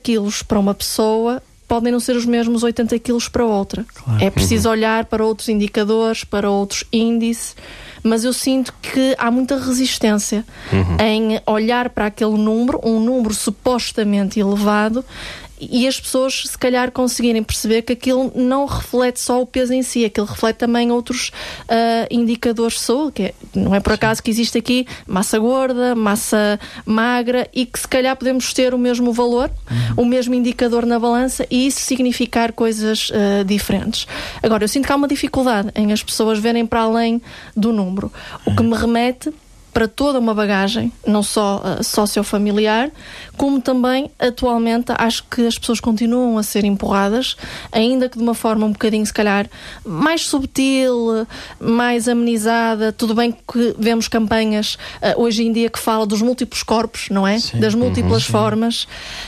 quilos para uma pessoa podem não ser os mesmos 80 quilos para outra. Claro. É preciso olhar para outros indicadores, para outros índices, mas eu sinto que há muita resistência em olhar para aquele número, um número supostamente elevado, e as pessoas se calhar conseguirem perceber que aquilo não reflete só o peso em si, aquilo reflete também outros indicadores de saúde, que não é por acaso que existe aqui massa gorda, massa magra, e que se calhar podemos ter o mesmo valor, o mesmo indicador na balança, e isso significar coisas diferentes. Agora, eu sinto que há uma dificuldade em as pessoas verem para além do número, o que me remete para toda uma bagagem, não só sociofamiliar, como também, atualmente, acho que as pessoas continuam a ser empurradas, ainda que de uma forma um bocadinho, se calhar, mais subtil, mais amenizada. Tudo bem que vemos campanhas hoje em dia que falam dos múltiplos corpos, não é? Sim. Das múltiplas formas,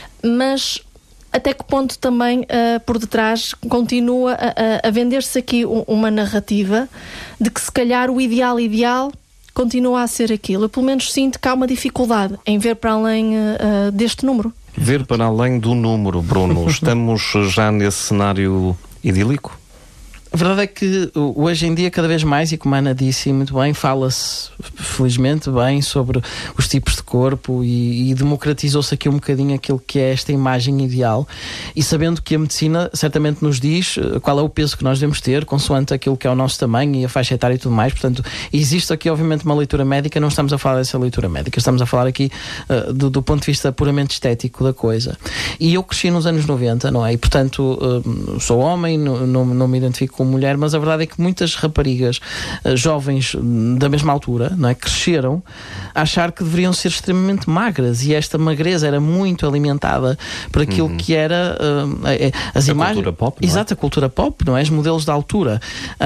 mas até que ponto também, por detrás, continua a vender-se aqui uma narrativa de que, se calhar, o ideal continua a ser aquilo. Eu, pelo menos, sinto que há uma dificuldade em ver para além deste número. Ver para além do número, Bruno. Estamos já nesse cenário idílico? A verdade é que hoje em dia, cada vez mais, e como a Ana disse muito bem, fala-se felizmente bem sobre os tipos de corpo e democratizou-se aqui um bocadinho aquilo que é esta imagem ideal, e sabendo que a medicina certamente nos diz qual é o peso que nós devemos ter, consoante aquilo que é o nosso tamanho e a faixa etária e tudo mais. Portanto, existe aqui obviamente uma leitura médica, não estamos a falar dessa leitura médica, estamos a falar aqui do ponto de vista puramente estético da coisa. E eu cresci nos anos 90, não é? E portanto, sou homem, não me identifico como mulher, mas a verdade é que muitas raparigas jovens da mesma altura, não é, cresceram a achar que deveriam ser extremamente magras, e esta magreza era muito alimentada por aquilo que era as imagens, cultura pop, não é? Exato, a cultura pop, não é? Os modelos da altura,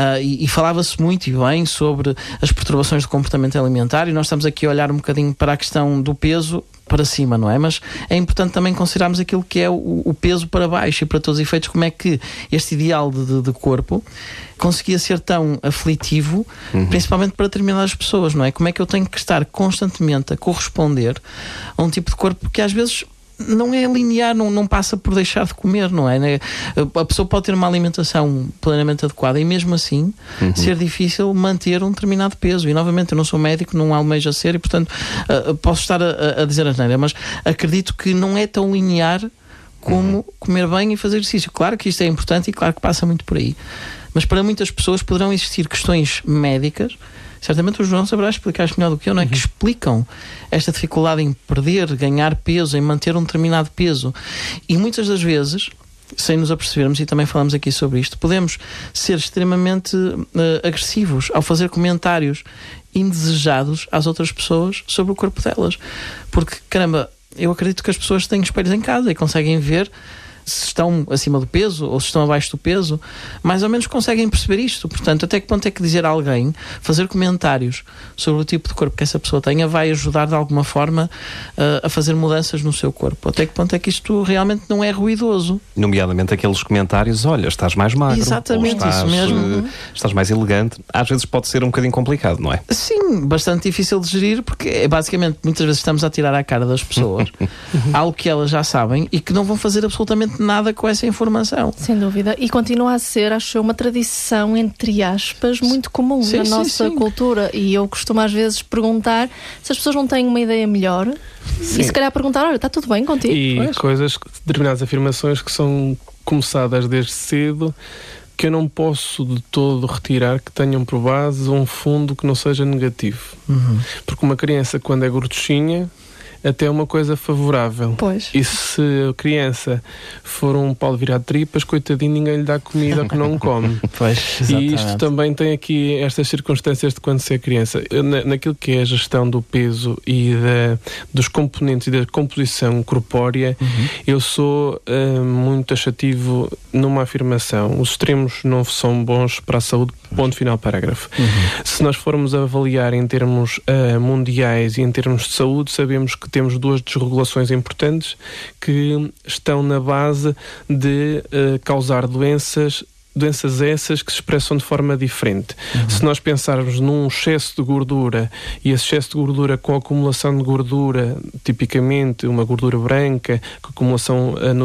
e falava-se muito e bem sobre as perturbações do comportamento alimentar, e nós estamos aqui a olhar um bocadinho para a questão do peso para cima, não é? Mas é importante também considerarmos aquilo que é o peso para baixo, e para todos os efeitos, como é que este ideal de corpo conseguia ser tão aflitivo, principalmente para determinadas pessoas, não é? Como é que eu tenho que estar constantemente a corresponder a um tipo de corpo que às vezes não é linear, não passa por deixar de comer, não é? A pessoa pode ter uma alimentação plenamente adequada e mesmo assim ser difícil manter um determinado peso. E novamente, eu não sou médico, não almejo a ser, e portanto posso estar a dizer asneira, mas acredito que não é tão linear como comer bem e fazer exercício. Claro que isto é importante e claro que passa muito por aí, mas para muitas pessoas poderão existir questões médicas, certamente o João saberá explicar melhor do que eu, não é? Que explicam esta dificuldade em perder, ganhar peso, em manter um determinado peso. E muitas das vezes, sem nos apercebermos, e também falamos aqui sobre isto, podemos ser extremamente agressivos ao fazer comentários indesejados às outras pessoas sobre o corpo delas. Porque, caramba, eu acredito que as pessoas têm espelhos em casa e conseguem ver se estão acima do peso ou se estão abaixo do peso, mais ou menos conseguem perceber isto. Portanto, até que ponto é que dizer a alguém, fazer comentários sobre o tipo de corpo que essa pessoa tenha, vai ajudar de alguma forma a fazer mudanças no seu corpo? Até que ponto é que isto realmente não é ruidoso? Nomeadamente aqueles comentários, olha, estás mais magro. Exatamente, isso mesmo. Estás mais elegante. Às vezes pode ser um bocadinho complicado, não é? Sim, bastante difícil de gerir, porque basicamente muitas vezes estamos a tirar à cara das pessoas algo que elas já sabem e que não vão fazer absolutamente nada com essa informação. Sem dúvida. E continua a ser, acho eu, uma tradição, entre aspas, muito comum na nossa cultura. E eu costumo às vezes perguntar se as pessoas não têm uma ideia melhor. E se calhar perguntar, olha, está tudo bem contigo? E coisas, determinadas afirmações que são começadas desde cedo, que eu não posso de todo retirar que tenham por base um fundo que não seja negativo. Porque uma criança, quando é gorduchinha, até é uma coisa favorável. Pois. E se a criança for um pau de virar tripas, coitadinho, ninguém lhe dá comida que não come. Pois, e isto também tem aqui estas circunstâncias de quando se é criança. Naquilo que é a gestão do peso e dos componentes e da composição corpórea, eu sou muito taxativo numa afirmação. Os extremos não são bons para a saúde, ponto final, parágrafo. Se nós formos avaliar em termos mundiais e em termos de saúde, sabemos que temos duas desregulações importantes que estão na base de causar doenças essas que se expressam de forma diferente. Se nós pensarmos num excesso de gordura, e esse excesso de gordura com acumulação de gordura, tipicamente uma gordura branca, com acumulação no